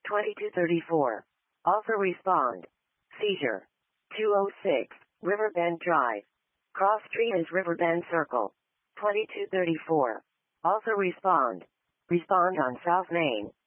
2234. Also respond. Seizure. 206, Riverbend Drive. Cross Street is Riverbend Circle. 2234. Also respond. Respond on South Main.